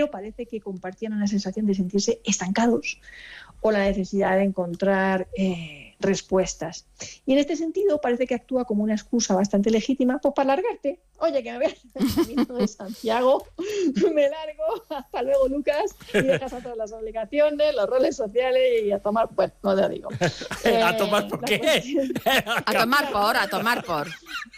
pero parece que compartían una sensación de sentirse estancados o la necesidad de encontrar respuestas. Y en este sentido parece que actúa como una excusa bastante legítima pues para largarte. Oye, que me veas el camino de Santiago, me largo, hasta luego Lucas, y dejas a todas las obligaciones, los roles sociales y a tomar, bueno, no te digo. ¿A tomar por qué? A tomar por.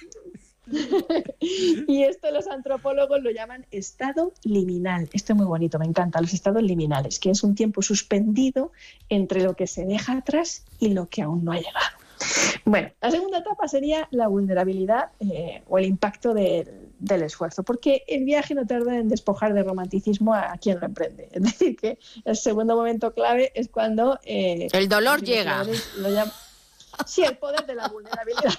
Y esto los antropólogos lo llaman estado liminal. Esto es muy bonito, me encanta, los estados liminales, que es un tiempo suspendido entre lo que se deja atrás y lo que aún no ha llegado. Bueno, la segunda etapa sería la vulnerabilidad o el impacto del esfuerzo, porque el viaje no tarda en despojar de romanticismo a quien lo emprende. Es decir, que el segundo momento clave es cuando... el dolor llega. Sí, el poder de la vulnerabilidad.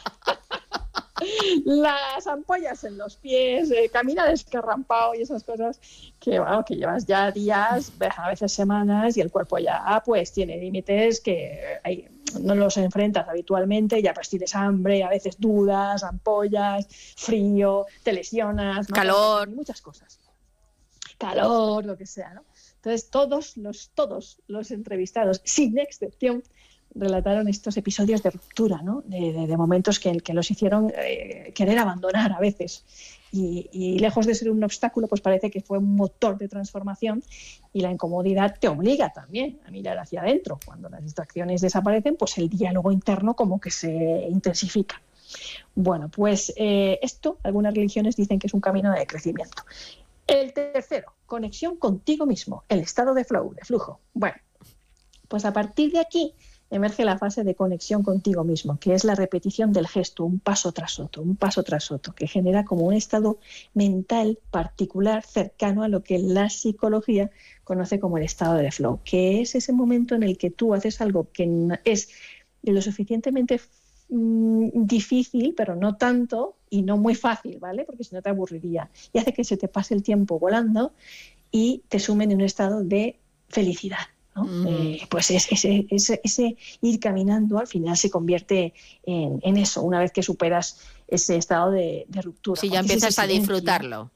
Las ampollas en los pies, caminar escarrampado y esas cosas que, bueno, que llevas ya días, a veces semanas, y el cuerpo ya pues tiene límites que no los enfrentas habitualmente, ya pues tienes hambre, a veces dudas, ampollas, frío, te lesionas, ¿no? Calor, muchas cosas. Calor, lo que sea, ¿no? Entonces todos los entrevistados, sin excepción, relataron estos episodios de ruptura, ¿no? de momentos que los hicieron querer abandonar a veces. Y lejos de ser un obstáculo, pues parece que fue un motor de transformación, y la incomodidad te obliga también a mirar hacia adentro. Cuando las distracciones desaparecen, pues el diálogo interno como que se intensifica. Bueno, pues esto, algunas religiones dicen que es un camino de crecimiento. El tercero, conexión contigo mismo, el estado de flow, de flujo. Bueno, pues a partir de aquí emerge la fase de conexión contigo mismo, que es la repetición del gesto, un paso tras otro, que genera como un estado mental particular cercano a lo que la psicología conoce como el estado de flow, que es ese momento en el que tú haces algo que es lo suficientemente difícil, pero no tanto y no muy fácil, ¿vale? Porque si no te aburriría, y hace que se te pase el tiempo volando y te sumen en un estado de felicidad, ¿no? Pues ese ir caminando al final se convierte en eso, una vez que superas ese estado de ruptura. Sí, ya empiezas a disfrutarlo.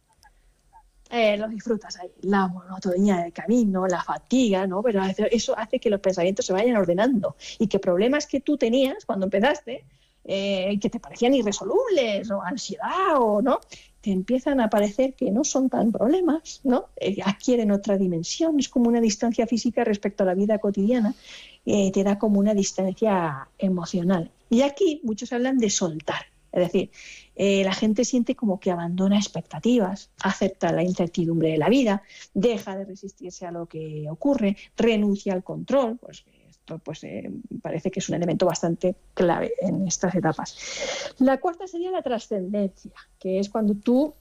Lo disfrutas ahí, la monotonía del camino, la fatiga, ¿no? Pero eso hace que los pensamientos se vayan ordenando y que problemas que tú tenías cuando empezaste, que te parecían irresolubles o ansiedad o no, te empiezan a parecer que no son tan problemas, ¿no? Adquieren otra dimensión, es como una distancia física respecto a la vida cotidiana, te da como una distancia emocional. Y aquí muchos hablan de soltar, es decir, la gente siente como que abandona expectativas, acepta la incertidumbre de la vida, deja de resistirse a lo que ocurre, renuncia al control. Pues esto parece que es un elemento bastante clave en estas etapas. La cuarta sería la trascendencia, que es cuando tú...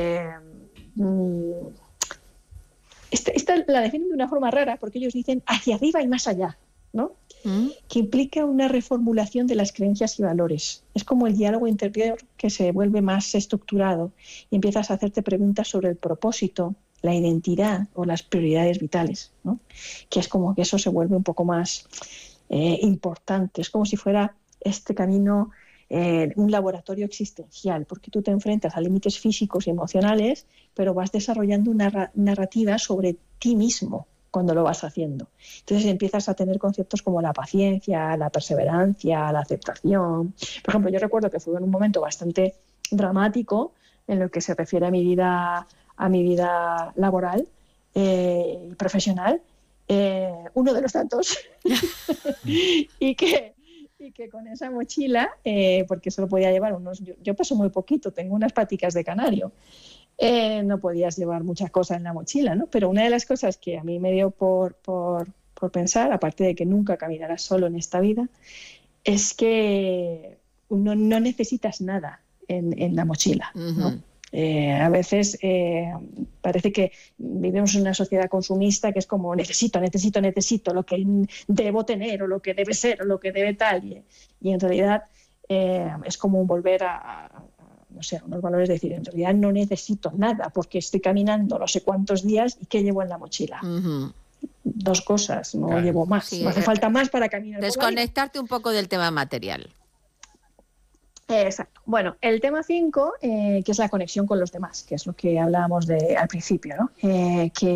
esta la definen de una forma rara, porque ellos dicen hacia arriba y más allá, ¿no? Que implica una reformulación de las creencias y valores. Es como el diálogo interior que se vuelve más estructurado y empiezas a hacerte preguntas sobre el propósito, la identidad o las prioridades vitales, ¿no? Que es como que eso se vuelve un poco más importante. Es como si fuera este camino un laboratorio existencial, porque tú te enfrentas a límites físicos y emocionales, pero vas desarrollando una narrativa sobre ti mismo cuando lo vas haciendo. Entonces empiezas a tener conceptos como la paciencia, la perseverancia, la aceptación. Por ejemplo, yo recuerdo que fue en un momento bastante dramático en lo que se refiere a mi vida laboral y profesional, uno de los tantos, y que con esa mochila, porque solo podía llevar yo peso muy poquito, tengo unas paticas de canario, no podías llevar muchas cosas en la mochila, ¿no? Pero una de las cosas que a mí me dio por pensar, aparte de que nunca caminarás solo en esta vida, es que no necesitas nada en la mochila, ¿no? A veces parece que vivimos en una sociedad consumista que es como necesito lo que debo tener o lo que debe ser o lo que debe tal, y en realidad es como un volver a no sé, unos valores de decir, en realidad no necesito nada porque estoy caminando no sé cuántos días y ¿qué llevo en la mochila? Dos cosas, no llevo más, sí, no hace falta más para caminar. Desconectarte un poco del tema material. Exacto. Bueno, el tema 5, que es la conexión con los demás, que es lo que hablábamos al principio, ¿no? Que